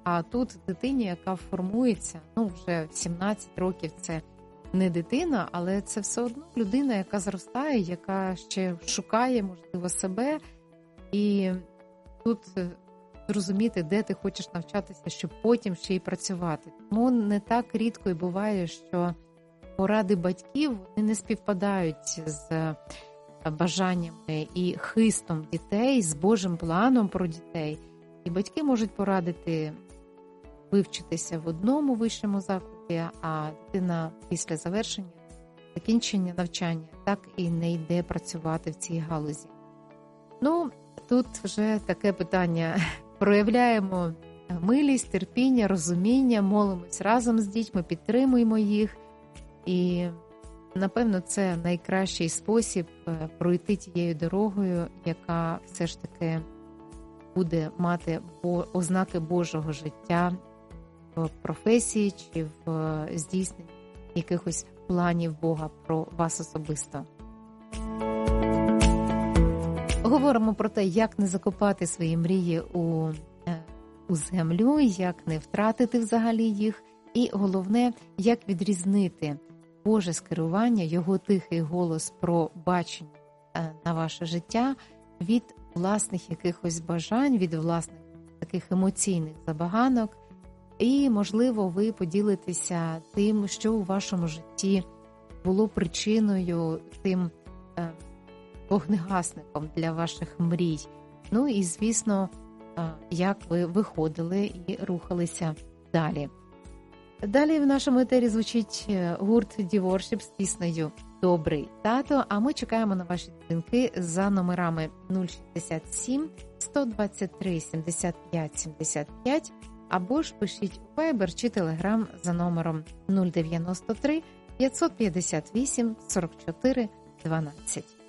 А тут дитині, яка формується, вже в 17 років це не дитина, але це все одно людина, яка зростає, яка ще шукає, можливо, себе. І тут зрозуміти, де ти хочеш навчатися, щоб потім ще й працювати. Тому не так рідко і буває, що поради батьків вони не співпадають з бажаннями і хистом дітей, з Божим планом про дітей. І батьки можуть порадити вивчитися в одному вищому закладі, а дитина після закінчення навчання так і не йде працювати в цій галузі. Тут вже таке питання. Проявляємо милість, терпіння, розуміння, молимось разом з дітьми, підтримуємо їх. І, напевно, це найкращий спосіб пройти тією дорогою, яка все ж таки буде мати ознаки Божого життя в професії чи в здійсненні якихось планів Бога про вас особисто. Говоримо про те, як не закопати свої мрії у землю, як не втратити взагалі їх. І головне, як відрізнити Боже скерування, Його тихий голос про бачення на ваше життя від власних якихось бажань, від власних таких емоційних забаганок. І, можливо, ви поділитеся тим, що у вашому житті було причиною, тим вогнегасником для ваших мрій. І, звісно, як ви виходили і рухалися далі. Далі в нашому етері звучить гурт Діворшіп з піснею «Добрий тато», а ми чекаємо на ваші дзвінки за номерами 067 123 75 75 або ж пишіть у Viber чи Telegram за номером 093 558 44 12.